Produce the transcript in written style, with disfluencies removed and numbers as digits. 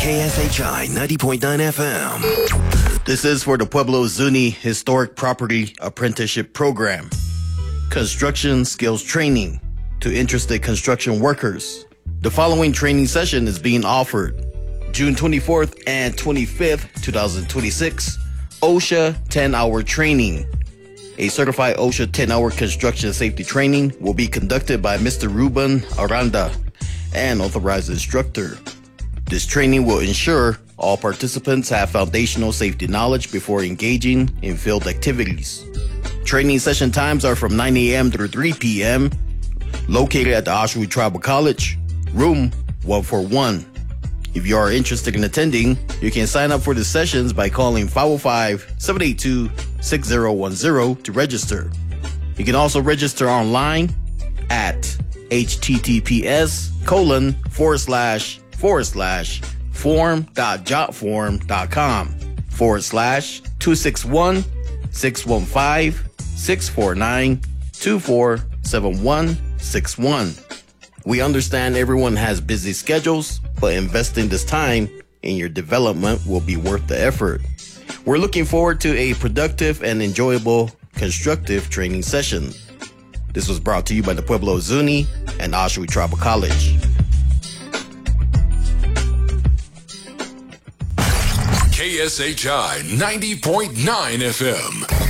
KSHI 90.9 FM. This is for the Pueblo Zuni Historic Property Apprenticeship Program. Construction skills training to interested construction workers. The following training session is being offered June 24th and 25th, 2026, OSHA 10-hour training. A certified OSHA 10-hour construction safety training will be conducted by Mr. Ruben Aranda, an authorized instructor. This training will ensure all participants have foundational safety knowledge before engaging in field activities. Training session times are from 9 a.m. through 3 p.m. Located at the Oshawa Tribal College, room 141. If you are interested in attending, you can sign up for the sessions by calling 505-782-6010 to register. You can also register online at https://form.jotform.com/261-615-649-247161. We understand everyone has busy schedules, but investing this time in your development will be worth the effort. We're looking forward to a productive and enjoyable constructive training session. This was brought to you by the Pueblo Zuni and Oshawa Tribal College. KSHI 90.9 FM.